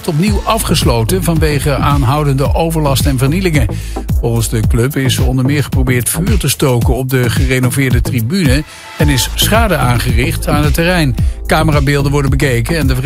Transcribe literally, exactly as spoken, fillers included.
vannacht opnieuw afgesloten vanwege aanhoudende overlast en vernielingen. Volgens de club is onder meer geprobeerd vuur te stoken op de gerenoveerde tribune en is schade aangericht aan het terrein. Camerabeelden worden bekeken en de